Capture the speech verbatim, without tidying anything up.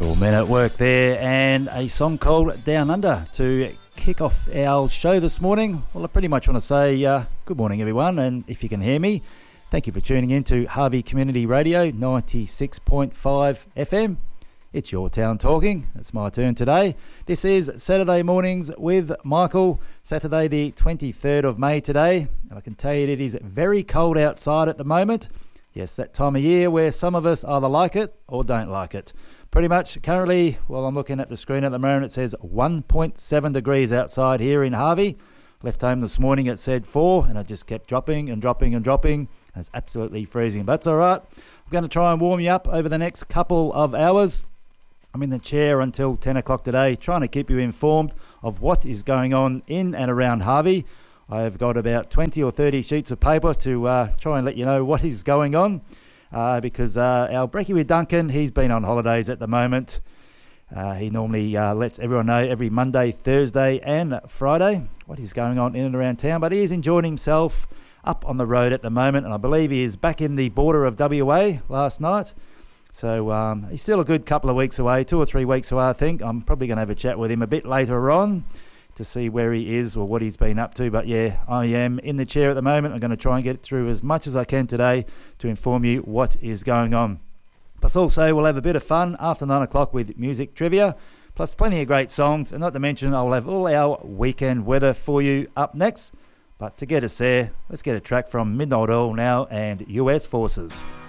Cool Men at Work there, and a song called Down Under to kick off our show this morning. Well, I pretty much want to say uh, good morning, everyone, and if you can hear me, thank you for tuning in to Harvey Community Radio ninety-six point five F M. It's your town talking. It's my turn today. This is Saturday Mornings with Michael. Saturday the twenty-third of May today, and I can tell you it is very cold outside at the moment. Yes, that time of year where some of us either like it or don't like it. Pretty much currently, well, I'm looking at the screen at the moment, it says one point seven degrees outside here in Harvey. Left home this morning, it said four, and it just kept dropping and dropping and dropping. It's absolutely freezing, but that's all right. I'm going to try and warm you up over the next couple of hours. I'm in the chair until ten o'clock today, trying to keep you informed of what is going on in and around Harvey. I have got about twenty or thirty sheets of paper to uh, try and let you know what is going on. Uh, because uh, our Brekkie with Duncan, he's been on holidays at the moment. Uh, he normally uh, lets everyone know every Monday, Thursday and Friday what is going on in and around town. But he is enjoying himself up on the road at the moment, and I believe he is back in the border of W A last night. So um, he's still a good couple of weeks away, two or three weeks away, I think. I'm probably going to have a chat with him a bit later on to see where he is or what he's been up to. But yeah, I am in the chair at the moment. I'm going to try and get through as much as I can today to inform you what is going on. Plus also we'll have a bit of fun after nine o'clock with music trivia, plus plenty of great songs, and not to mention I'll have all our weekend weather for you up next. But to get us there, let's get a track from Midnight Oil now and U S Forces.